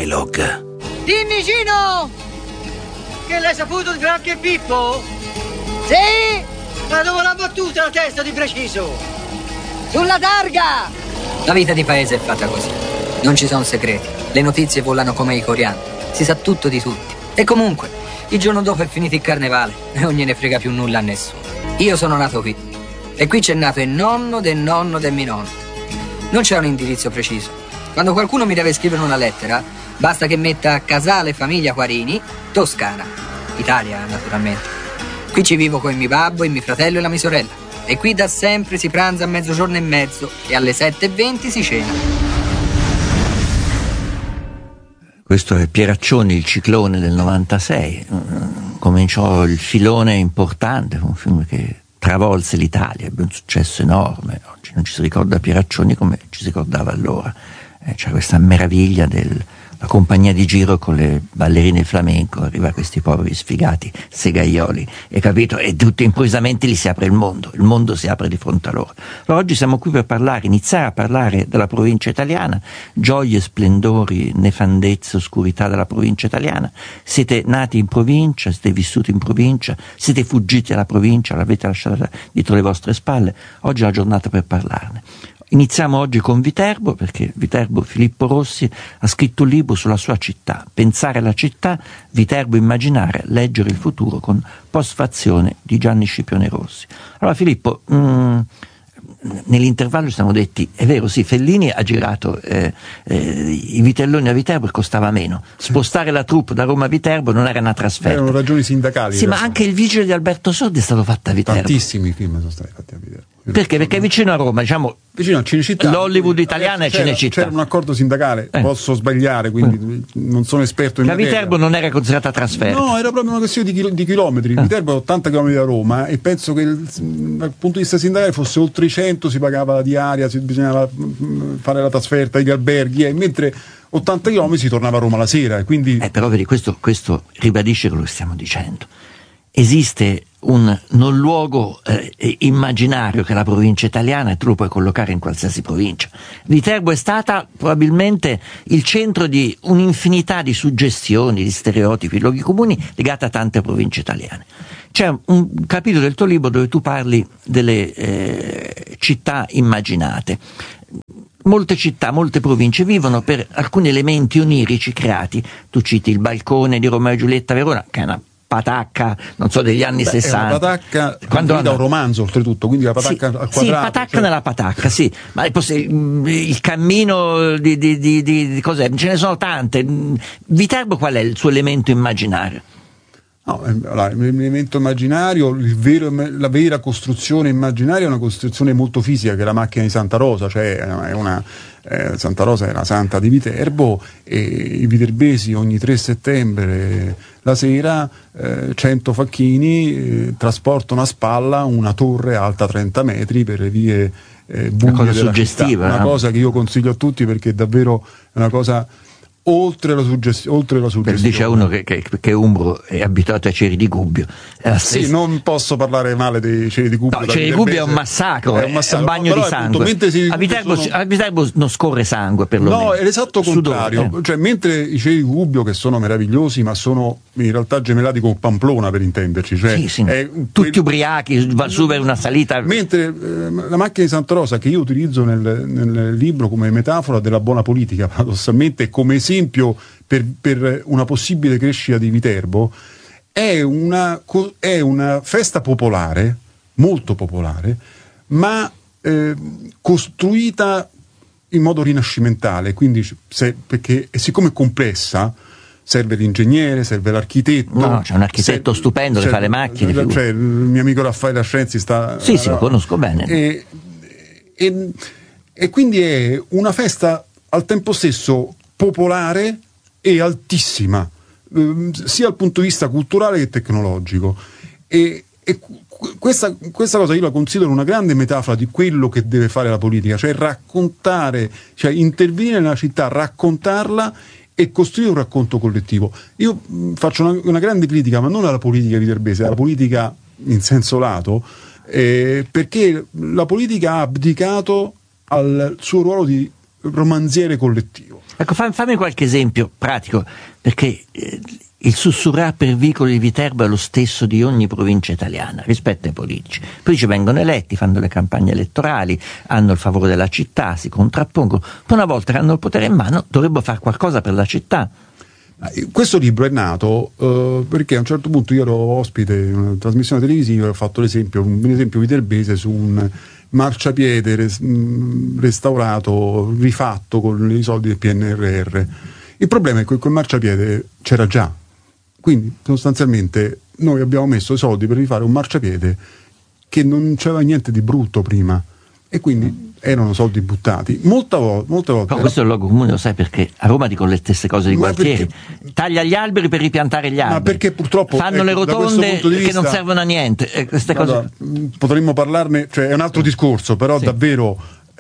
dialogue. Dimmi, Gino! Che l'hai saputo di Franco e Pippo? Sì! Ma dove l'ha battuta la testa di preciso? Sulla targa! La vita di paese è fatta così. Non ci sono segreti. Le notizie volano come i coriandoli. Si sa tutto di tutti. E comunque, il giorno dopo è finito il carnevale e non gliene frega più nulla a nessuno. Io sono nato qui. E qui c'è nato il nonno del mio nonno. Non c'è un indirizzo preciso. Quando qualcuno mi deve scrivere una lettera, basta che metta Casale Famiglia Quarini, Toscana. Italia, naturalmente. Qui ci vivo con il mio babbo, il mio fratello e la mia sorella. E qui da sempre si pranza a mezzogiorno e mezzo e alle 7:20 si cena. Questo è Pieraccioni, il ciclone del 96. Cominciò il filone importante, un film che travolse l'Italia, ebbe un successo enorme. Oggi non ci si ricorda Pieraccioni come ci si ricordava allora. C'è questa meraviglia della compagnia di giro con le ballerine flamenco, arriva questi poveri sfigati segaioli, e capito? E tutti improvvisamente gli si apre il mondo si apre di fronte a loro. Allora, oggi siamo qui per iniziare a parlare della provincia italiana, gioie, splendori, nefandezze, oscurità della provincia italiana. Siete nati in provincia, siete vissuti in provincia, siete fuggiti dalla provincia, l'avete lasciata dietro le vostre spalle. Oggi è la giornata per parlarne. Iniziamo oggi con Viterbo, perché Viterbo, Filippo Rossi ha scritto un libro sulla sua città, Pensare alla città, Viterbo immaginare, leggere il futuro, con postfazione di Gianni Scipione Rossi. Allora Filippo, nell'intervallo ci siamo detti, è vero, sì, Fellini ha girato i vitelloni a Viterbo e costava meno. Spostare la troupe da Roma a Viterbo non era una trasferta. Erano ragioni sindacali. Sì, ma anche Il vigile di Alberto Sordi è stato fatto a Viterbo. Tantissimi film sono stati fatti a Viterbo. Perché? Perché è vicino a Roma, diciamo, vicino a Cinecittà. L'Hollywood italiana è Cinecittà. C'era un accordo sindacale, posso sbagliare, quindi non sono esperto in materia. La Viterbo non era considerata trasferta. No, era proprio una questione di chilometri. Viterbo è 80 km da Roma e penso che dal punto di vista sindacale fosse oltre i 100, si pagava la diaria, bisognava fare la trasferta, gli alberghi, mentre 80 km si tornava a Roma la sera. E quindi... Però vedi, questo ribadisce quello che stiamo dicendo. Esiste un non luogo immaginario che è la provincia italiana, e tu lo puoi collocare in qualsiasi provincia. Viterbo è stata probabilmente il centro di un'infinità di suggestioni, di stereotipi, luoghi comuni legati a tante province italiane. C'è un capitolo del tuo libro dove tu parli delle città immaginate. Molte città, molte province vivono per alcuni elementi onirici creati. Tu citi il balcone di Romeo e Giulietta a Verona, che è una patacca, non so, degli anni 60. È una patacca da un romanzo, oltretutto, quindi la patacca al quadrato. Sì, patacca nella patacca, sì. Ma il cammino di cos'è? Ce ne sono tante. Viterbo qual è il suo elemento immaginario? No, l'elemento immaginario, la vera costruzione immaginaria è una costruzione molto fisica, che è la macchina di Santa Rosa, cioè Santa Rosa è la santa di Viterbo, e i viterbesi ogni 3 settembre la sera 100 facchini trasportano a spalla una torre alta 30 metri per le vie buie una cosa della suggestiva, città. Una cosa che io consiglio a tutti, perché è davvero una cosa oltre la suggestione. Dice uno che è umbro e abituato ai ceri di Gubbio. Sì, non posso parlare male dei ceri di Gubbio. No, ceri di Gubbio è un massacro, è un bagno di sangue. A Viterbo non scorre sangue, perlomeno. No, è l'esatto contrario. Cioè, mentre i ceri di Gubbio, che sono meravigliosi, ma sono in realtà gemellati con Pamplona, per intenderci. Cioè, sì. Tutti ubriachi, va su per una salita. Mentre la macchina di Santa Rosa, che io utilizzo nel libro come metafora della buona politica, paradossalmente, come esempio per una possibile crescita di Viterbo, è una festa popolare, molto popolare, ma costruita in modo rinascimentale, quindi perché siccome è complessa, serve l'ingegnere, serve l'architetto. No, c'è un architetto stupendo che fa le macchine. Cioè, il mio amico Raffaele Ascenzi sta... Sì, lo conosco bene. E quindi è una festa al tempo stesso popolare e altissima, sia dal punto di vista culturale che tecnologico. E questa cosa io la considero una grande metafora di quello che deve fare la politica, cioè raccontare, cioè intervenire nella città, raccontarla e costruire un racconto collettivo. Io faccio una grande critica, ma non alla politica viterbese, alla politica in senso lato, perché la politica ha abdicato al suo ruolo di romanziere collettivo. Ecco, fammi qualche esempio pratico, perché il sussurrar per vicoli di Viterbo è lo stesso di ogni provincia italiana rispetto ai politici. Poi ci vengono eletti, fanno le campagne elettorali, hanno il favore della città, si contrappongono. Poi una volta che hanno il potere in mano dovrebbero fare qualcosa per la città. Questo libro è nato perché a un certo punto io ero ospite in una trasmissione televisiva e ho fatto un esempio viterbese su un marciapiede restaurato, rifatto con i soldi del PNRR. Il problema è che quel marciapiede c'era già, quindi sostanzialmente noi abbiamo messo i soldi per rifare un marciapiede che non c'era niente di brutto prima, e quindi erano soldi buttati. Molte volte. Però questo è il luogo comune, lo sai, perché a Roma dicono le stesse cose di quartieri. Taglia gli alberi per ripiantare gli alberi. Ma perché purtroppo fanno le rotonde che non servono a niente. Queste cose. Potremmo parlarne, cioè è un altro discorso, però sì. Davvero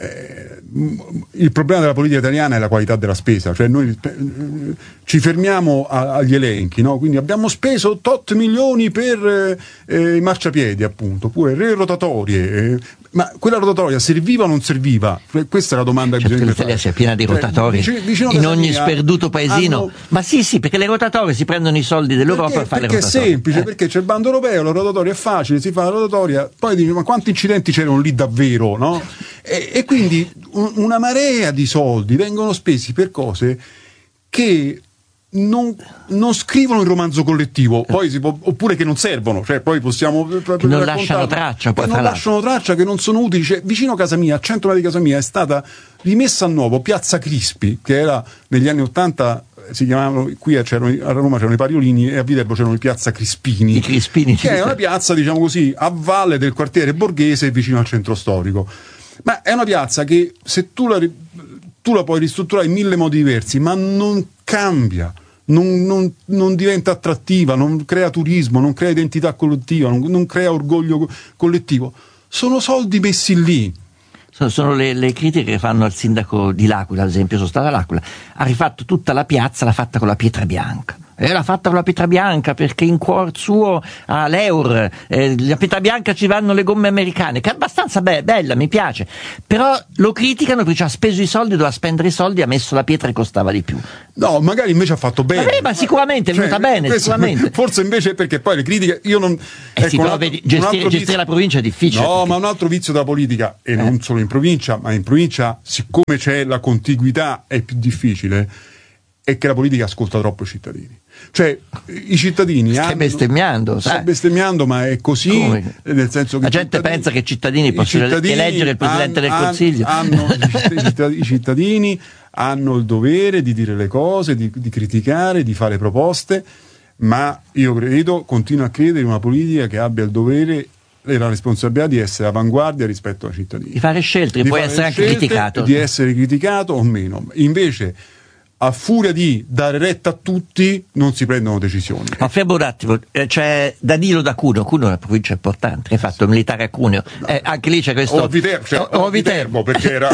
il problema della politica italiana è la qualità della spesa, cioè noi ci fermiamo agli elenchi, no? Quindi abbiamo speso tot milioni per i marciapiedi, appunto, oppure le rotatorie, ma quella rotatoria serviva o non serviva? Questa è la domanda che bisogna fare. L'Italia sia piena di rotatorie in ogni sperduto paesino. Ma sì, perché le rotatorie si prendono i soldi dell'Europa per fare le rotatorie. Perché è semplice, perché c'è il bando europeo, la rotatoria è facile, si fa la rotatoria, poi dici ma quanti incidenti c'erano lì davvero, no? E quindi una marea di soldi vengono spesi per cose che non scrivono il romanzo collettivo, poi oppure che non servono, cioè poi possiamo che non lasciano traccia, che non sono utili. Cioè, vicino a casa mia, a 100 metri di casa mia, è stata rimessa a nuovo Piazza Crispi, che era negli anni 80 si chiamavano, qui a Roma c'erano i Pariolini e a Viterbo c'erano i Piazza Crispini, che è una piazza, diciamo così, a valle del quartiere borghese vicino al centro storico. Ma è una piazza che se tu la puoi ristrutturare in 1000 modi diversi, ma non cambia, non diventa attrattiva, non crea turismo, non crea identità collettiva, non crea orgoglio collettivo. Sono soldi messi lì. Sono le critiche che fanno al sindaco di L'Aquila, ad esempio. Sono stata a L'Aquila, ha rifatto tutta la piazza, l'ha fatta con la pietra bianca. E l'ha fatta con la pietra bianca perché in cuor suo a l'Eur la pietra bianca ci vanno le gomme americane, che è abbastanza bella, mi piace, però lo criticano perché ha speso i soldi, doveva spendere i soldi, ha messo la pietra e costava di più. No, magari invece ha fatto bene. Ma sicuramente è venuta bene, sicuramente. Forse invece perché poi le critiche io non sì, però vedi, gestire la provincia è difficile. No, perché... ma un altro vizio della politica, e non solo in provincia, ma in provincia, siccome c'è la contiguità, è più difficile, è che la politica ascolta troppo i cittadini. Cioè i cittadini stai bestemmiando, sto bestemmiando, ma è così. Come? Nel senso che la gente pensa che i cittadini possono eleggere il Presidente del Consiglio. I cittadini hanno il dovere di dire le cose, di criticare, di fare proposte, ma io continuo a credere in una politica che abbia il dovere e la responsabilità di essere avanguardia rispetto ai cittadini, di fare scelte, di puoi essere anche criticato, di essere criticato o meno. Invece a furia di dare retta a tutti non si prendono decisioni. Ma fermo un attimo, c'è Danilo da Cuneo è una provincia importante, che ha fatto militare a Cuneo, anche lì c'è questo o Viterbo perché era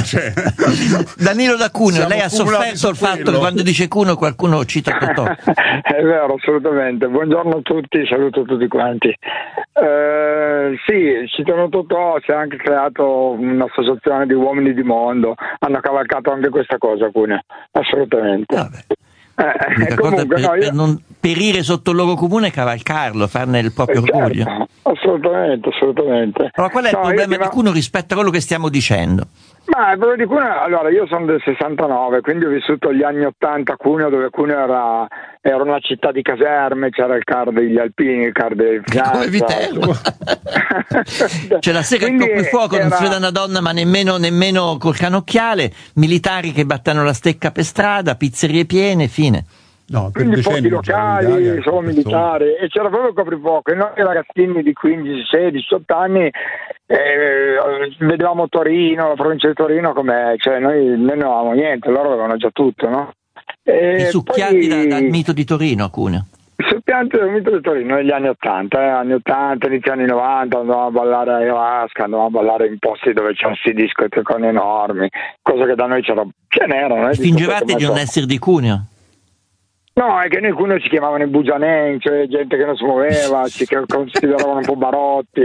Danilo da Cuneo, lei ha sofferto il fatto che quando dice Cuneo qualcuno cita Totò. È vero, assolutamente. Buongiorno a tutti, saluto tutti quanti. Sì, citano Totò, si è anche creato un'associazione di uomini di mondo, hanno cavalcato anche questa cosa a Cuneo, assolutamente. Comunque, per non perire sotto il luogo comune e cavalcarlo, farne il proprio orgoglio. Assolutamente. Ma qual è il problema di Cuneo rispetto a quello che stiamo dicendo? Ma il problema di Cuneo, allora io sono del 69, quindi ho vissuto gli anni 80 a Cuneo, dove Cuneo era una città di caserme, c'era il CAR degli Alpini, il CAR dei Fianza. Come Viterbo. C'è la sera il coprifuoco, non si vede una donna ma nemmeno col canocchiale, militari che battano la stecca per strada, pizzerie piene, fine. No, quindi pochi locali, solo militari, e c'era proprio il coprifuoco, e noi ragazzini di 15, 16, 18 anni vedevamo Torino, la provincia di Torino com'è, cioè noi non avevamo niente, loro avevano già tutto, no? E succhiati dal mito di Torino a Cuneo. Succhiati dal mito di Torino negli anni 80, inizio anni 90, andavamo a ballare a Irasca, andavamo a ballare in posti dove c'erano questi discoteconi enormi, cosa che da noi ce n'erano. Fingevate di non essere di Cuneo? No, è che noi Cuneo ci chiamavano i bugianeni, cioè gente che non si muoveva, ci consideravano un po' barotti,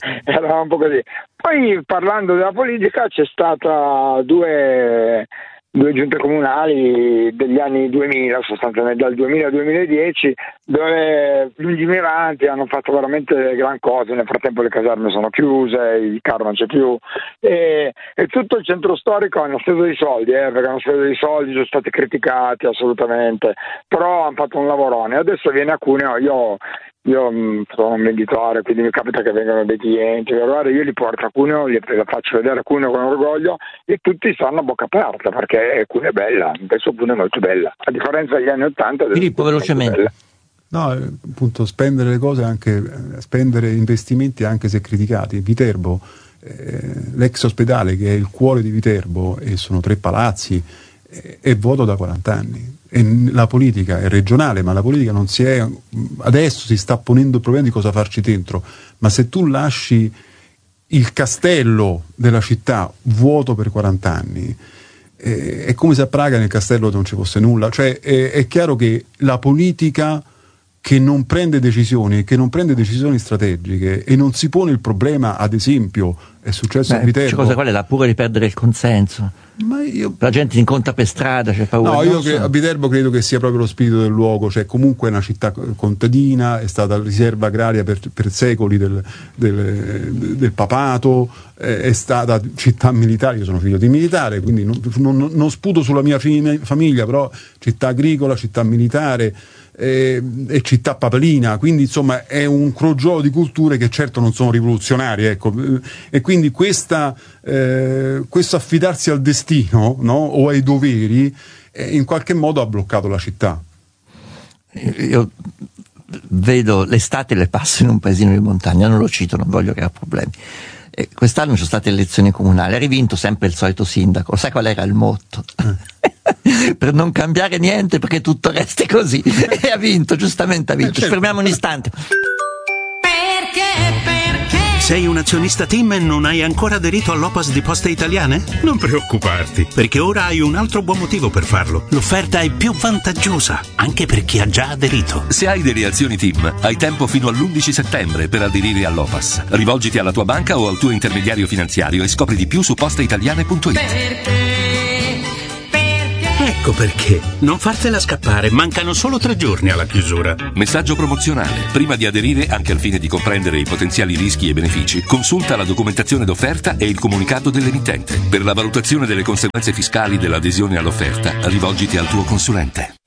eravamo un po' così. Poi parlando della politica c'è stata due due giunte comunali degli anni 2000, sostanzialmente dal 2000 al 2010, dove lungimiranti hanno fatto veramente gran cose. Nel frattempo le caserme sono chiuse, il carro non c'è più, e tutto il centro storico hanno speso dei soldi, perché hanno speso dei soldi, sono stati criticati assolutamente, però hanno fatto un lavorone. Adesso viene a Cuneo, io sono un venditore, quindi mi capita che vengano dei clienti, allora io li porto a Cuneo, li faccio vedere a Cuneo con orgoglio e tutti stanno a bocca aperta, perché Cuneo è bella, adesso Cuneo è molto bella, a differenza degli anni 80. Filippo, velocemente. No, appunto, spendere le cose, anche spendere investimenti anche se criticati. Viterbo, l'ex ospedale, che è il cuore di Viterbo, e sono 3 palazzi, è vuoto da 40 anni. E la politica è regionale, ma la politica non adesso si sta ponendo il problema di cosa farci dentro. Ma se tu lasci il castello della città vuoto per 40 anni, è come se a Praga nel castello non ci fosse nulla. Cioè è chiaro che la politica che non prende decisioni, strategiche, e non si pone il problema, ad esempio, è successo a Viterbo. Cosa qual è? La paura di perdere il consenso. La gente si incontra per strada, c'è paura. No, a Viterbo credo che sia proprio lo spirito del luogo, cioè comunque è una città contadina, è stata riserva agraria per secoli del papato, è stata città militare. Io sono figlio di militare, quindi non sputo sulla mia famiglia, però città agricola, città militare, e città papalina, quindi insomma è un crogiolo di culture che certo non sono rivoluzionarie, ecco. E quindi questo affidarsi al destino, no? O ai doveri, in qualche modo ha bloccato la città. Io vedo l'estate, le passo in un paesino di montagna, non lo cito, non voglio creare problemi. Quest'anno ci sono state elezioni comunali, ha rivinto sempre il solito sindaco. Sai qual era il motto? Per non cambiare niente, perché tutto resti così. E ha vinto, giustamente ha vinto. Ci fermiamo un istante. Perché? Sei un azionista TIM e non hai ancora aderito all'OPAS di Poste Italiane? Non preoccuparti, perché ora hai un altro buon motivo per farlo. L'offerta è più vantaggiosa, anche per chi ha già aderito. Se hai delle azioni TIM, hai tempo fino all'11 settembre per aderire all'OPAS. Rivolgiti alla tua banca o al tuo intermediario finanziario e scopri di più su posteitaliane.it. Ecco perché. Non fartela scappare, mancano solo 3 giorni alla chiusura. Messaggio promozionale. Prima di aderire, anche al fine di comprendere i potenziali rischi e benefici, consulta la documentazione d'offerta e il comunicato dell'emittente. Per la valutazione delle conseguenze fiscali dell'adesione all'offerta, rivolgiti al tuo consulente.